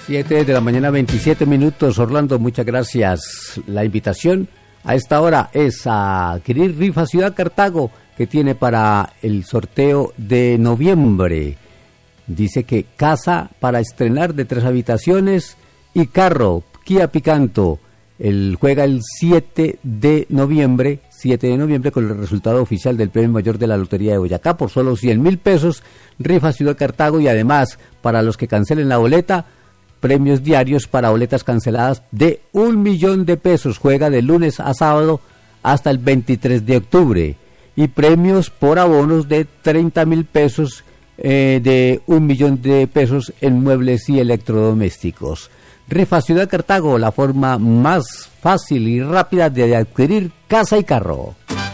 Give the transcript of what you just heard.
7 de la mañana, 27 minutos. Orlando, muchas gracias. La invitación a esta hora es a adquirir Rifa Ciudad Cartago, que tiene para el sorteo de noviembre. Dice que casa para estrenar de 3 habitaciones y carro Kia Picanto. Él juega el 7 de noviembre con el resultado oficial del premio mayor de la Lotería de Boyacá por solo 100.000 pesos. Rifa Ciudad Cartago, y además para los que cancelen la boleta, premios diarios para boletas canceladas de 1.000.000 de pesos. Juega de lunes a sábado hasta el 23 de octubre. Y premios por abonos de 30.000 pesos, de 1.000.000 de pesos en muebles y electrodomésticos. Rifa Ciudad Cartago, la forma más fácil y rápida de adquirir casa y carro.